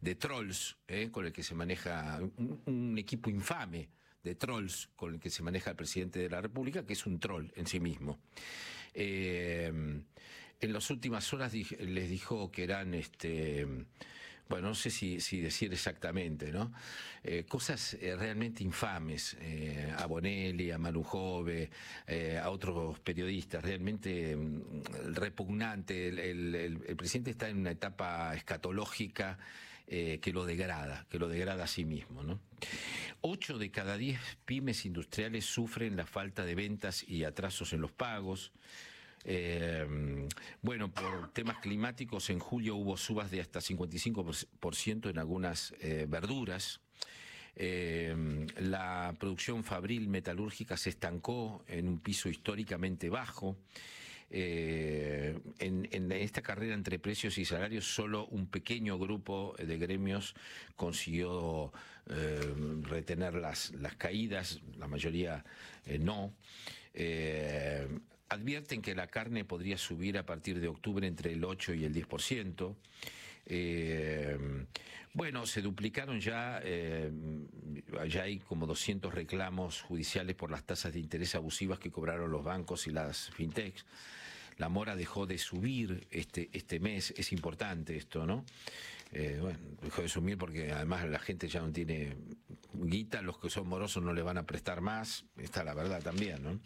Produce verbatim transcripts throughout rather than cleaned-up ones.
de trolls, eh, con el que se maneja, un, un equipo infame de trolls con el que se maneja el presidente de la República, que es un troll en sí mismo. Eh, en las últimas horas dij, les dijo que eran, este, bueno, no sé si, si decir exactamente, ¿no? Eh, cosas eh, realmente infames, eh, a Bonelli, a Manu Jove, eh, a otros periodistas, realmente mm, repugnante. El, el, el, el presidente está en una etapa escatológica eh, que lo degrada, que lo degrada a sí mismo, ¿no? Ocho de cada diez pymes industriales sufren la falta de ventas y atrasos en los pagos. Eh, bueno, por temas climáticos, en julio hubo subas de hasta cincuenta y cinco por ciento en algunas eh, verduras. Eh, la producción fabril metalúrgica se estancó en un piso históricamente bajo. Eh, en, en esta carrera entre precios y salarios, solo un pequeño grupo de gremios consiguió eh, retener las, las caídas, la mayoría eh, no. Eh, advierten que la carne podría subir a partir de octubre entre el ocho y el diez por ciento. Eh, bueno, se duplicaron ya, eh, ya hay como doscientos reclamos judiciales por las tasas de interés abusivas que cobraron los bancos y las fintechs. La mora dejó de subir este, este mes, es importante esto, ¿no? Eh, bueno, dejó de subir porque además la gente ya no tiene guita, los que son morosos no le van a prestar más, está la verdad también, ¿no?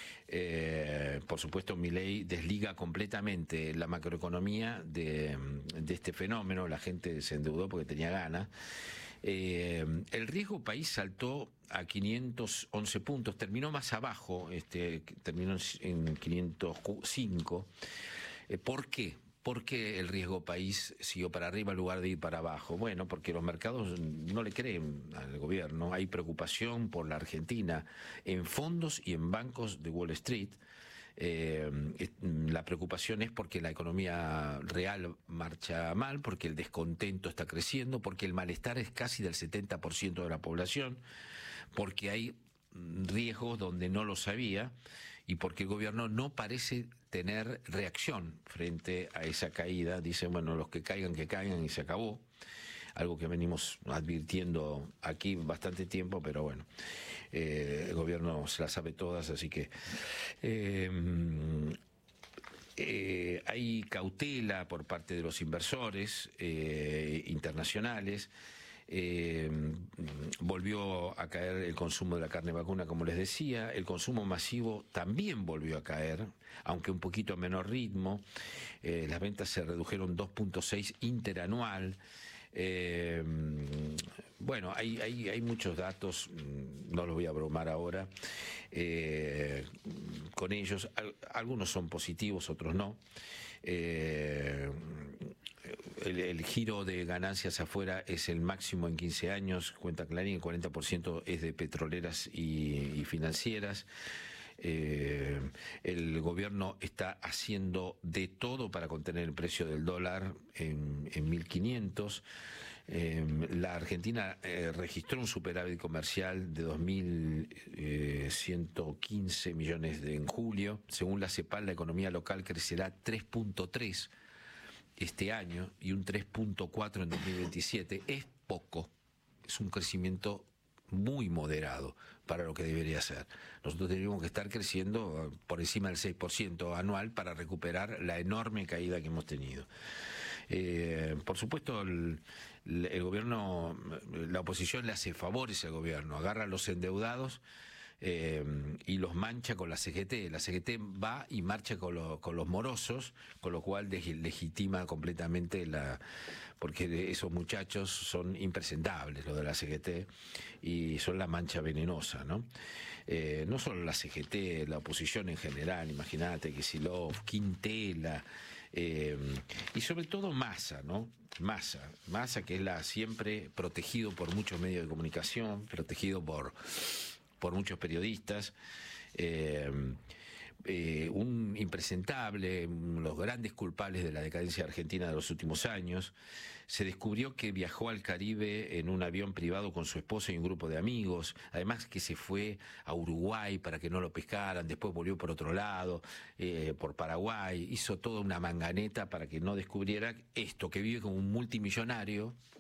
Eh, por supuesto, Milei desliga completamente la macroeconomía de, de este fenómeno, la gente se endeudó porque tenía ganas. Eh, el riesgo país saltó a quinientos once puntos, terminó más abajo, este, terminó en quinientos cinco. Eh, ¿Por qué? ¿Por qué el riesgo país siguió para arriba en lugar de ir para abajo? Bueno, porque los mercados no le creen al gobierno. Hay preocupación por la Argentina en fondos y en bancos de Wall Street. Eh, la preocupación es porque la economía real marcha mal, porque el descontento está creciendo, porque el malestar es casi del setenta por ciento de la población, porque hay riesgos donde no lo sabía y porque el gobierno no parece tener reacción frente a esa caída. Dicen, bueno, los que caigan, que caigan y se acabó. Algo que venimos advirtiendo aquí bastante tiempo, pero bueno, eh, el gobierno se las sabe todas, así que eh, eh, hay cautela por parte de los inversores eh, internacionales. Eh, volvió a caer el consumo de la carne vacuna, como les decía. El consumo masivo también volvió a caer, aunque un poquito a menor ritmo. Eh, las ventas se redujeron dos punto seis interanual. Eh, bueno, hay, hay, hay muchos datos, no los voy a bromar ahora eh, con ellos. Al, algunos son positivos, otros no. Eh, el, el giro de ganancias afuera es el máximo en quince años, cuenta Clarín, el cuarenta por ciento es de petroleras y, y financieras. Eh, el gobierno está haciendo de todo para contener el precio del dólar en, en mil quinientos. Eh, la Argentina eh, registró un superávit comercial de dos mil ciento quince millones de, en julio. Según la CEPAL, la economía local crecerá tres punto tres este año y un tres punto cuatro en dos mil veintisiete. Es poco, es un crecimiento muy moderado para lo que debería ser. Nosotros tendríamos que estar creciendo por encima del seis por ciento anual para recuperar la enorme caída que hemos tenido. Eh, por supuesto, el, el gobierno, la oposición le hace favores al gobierno, agarra a los endeudados Eh, y los mancha con la C G T. La C G T va y marcha con, lo, con los morosos, con lo cual legitima completamente la... porque esos muchachos son impresentables, los de la C G T, y son la mancha venenosa, ¿no? Eh, no solo la C G T, la oposición en general, imagínate, Kicillof, Quintela, eh, y sobre todo Massa, ¿no? Massa, Massa que es la siempre protegido por muchos medios de comunicación, protegido por... por muchos periodistas, eh, eh, un impresentable, los grandes culpables de la decadencia argentina de los últimos años. Se descubrió que viajó al Caribe en un avión privado con su esposa y un grupo de amigos, además que se fue a Uruguay para que no lo pescaran, después volvió por otro lado, eh, por Paraguay, hizo toda una manganeta para que no descubriera esto, que vive como un multimillonario,